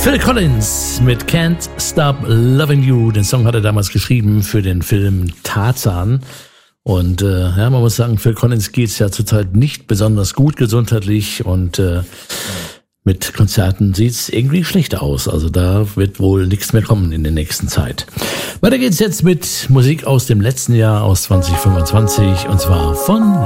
Phil Collins mit Can't Stop Loving You. Den Song hat er damals geschrieben für den Film Tarzan. Und man muss sagen, Phil Collins geht's ja zurzeit nicht besonders gut gesundheitlich und mit Konzerten sieht's irgendwie schlecht aus. Also da wird wohl nichts mehr kommen in der nächsten Zeit. Weiter geht's jetzt mit Musik aus dem letzten Jahr, aus 2025, und zwar von